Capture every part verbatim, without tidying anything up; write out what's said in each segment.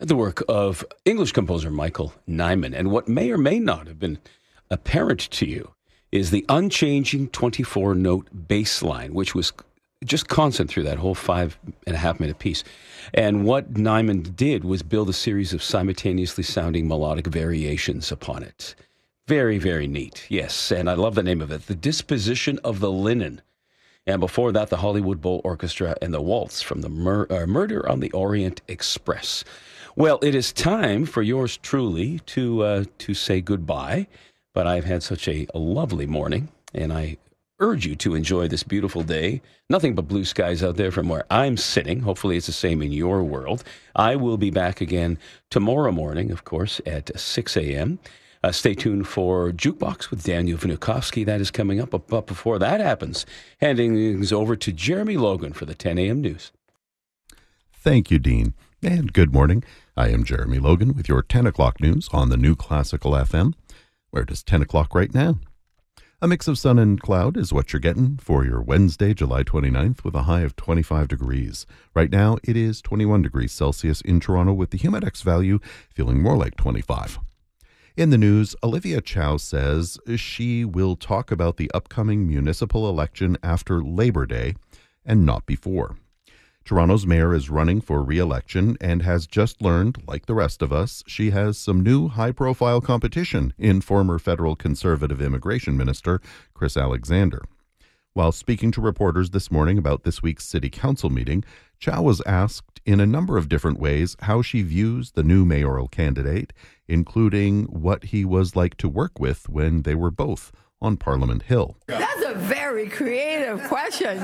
the work of English composer Michael Nyman. And what may or may not have been apparent to you is the unchanging twenty-four note bass line, which was just constant through that whole five and a half minute piece. And what Nyman did was build a series of simultaneously sounding melodic variations upon it. Very, very neat. Yes, and I love the name of it, The Disposition of the Linen. And before that, the Hollywood Bowl Orchestra and the Waltz from the Mur- uh, Murder on the Orient Express. Well, it is time for yours truly to uh, to say goodbye, but I've had such a, a lovely morning, and I urge you to enjoy this beautiful day. Nothing but blue skies out there from where I'm sitting. Hopefully it's the same in your world. I will be back again tomorrow morning, of course, at six a.m., Uh, stay tuned for Jukebox with Daniel Vnukovsky. That is coming up. But before that happens, handing things over to Jeremy Logan for the ten a.m. news. Thank you, Dean. And good morning. I am Jeremy Logan with your ten o'clock news on the New Classical F M. Where does ten o'clock right now? A mix of sun and cloud is what you're getting for your Wednesday, July twenty-ninth, with a high of twenty-five degrees. Right now, it is twenty-one degrees Celsius in Toronto, with the Humidex value feeling more like twenty-five. In the news, Olivia Chow says she will talk about the upcoming municipal election after Labor Day and not before. Toronto's mayor is running for re-election and has just learned, like the rest of us, she has some new high-profile competition in former federal Conservative Immigration Minister Chris Alexander. While speaking to reporters this morning about this week's City Council meeting, Chow was asked in a number of different ways how she views the new mayoral candidate, including what he was like to work with when they were both on Parliament Hill. That's a very creative question.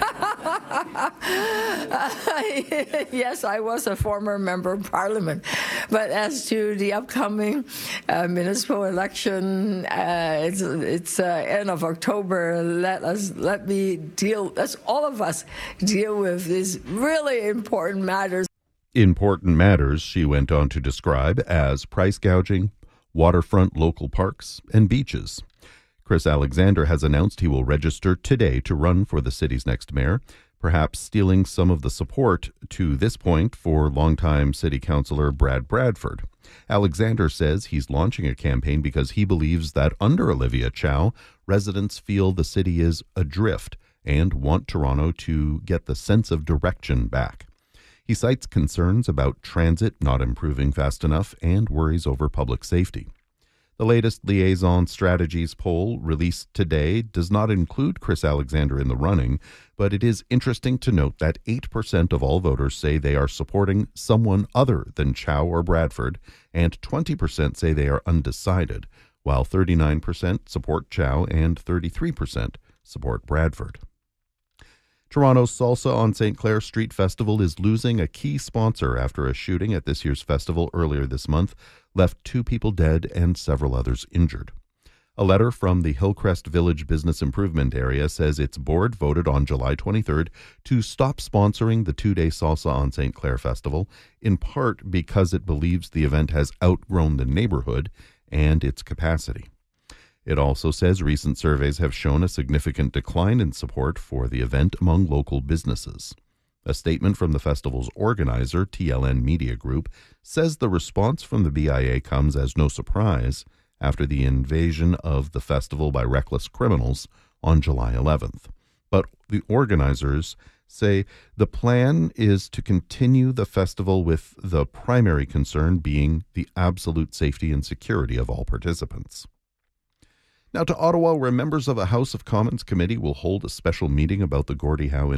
Yes, I was a former member of Parliament. But as to the upcoming uh, municipal election, uh, it's, it's uh, end of October. Let us let me deal. Let's all of us deal with these really important matters. Important matters, she went on to describe as price gouging, waterfront local parks, and beaches. Chris Alexander has announced he will register today to run for the city's next mayor, perhaps stealing some of the support to this point for longtime city councillor Brad Bradford. Alexander says he's launching a campaign because he believes that under Olivia Chow, residents feel the city is adrift and want Toronto to get the sense of direction back. He cites concerns about transit not improving fast enough and worries over public safety. The latest Liaison Strategies poll released today does not include Chris Alexander in the running, but it is interesting to note that eight percent of all voters say they are supporting someone other than Chow or Bradford, and twenty percent say they are undecided, while thirty-nine percent support Chow and thirty-three percent support Bradford. Toronto's Salsa on Saint Clair Street Festival is losing a key sponsor after a shooting at this year's festival earlier this month left two people dead and several others injured. A letter from the Hillcrest Village Business Improvement Area says its board voted on July twenty-third to stop sponsoring the two-day Salsa on Saint Clair Festival, in part because it believes the event has outgrown the neighborhood and its capacity. It also says recent surveys have shown a significant decline in support for the event among local businesses. A statement from the festival's organizer, T L N Media Group, says the response from the B I A comes as no surprise after the invasion of the festival by reckless criminals on July eleventh. But the organizers say the plan is to continue the festival with the primary concern being the absolute safety and security of all participants. Now to Ottawa, where members of a House of Commons committee will hold a special meeting about the Gordie Howe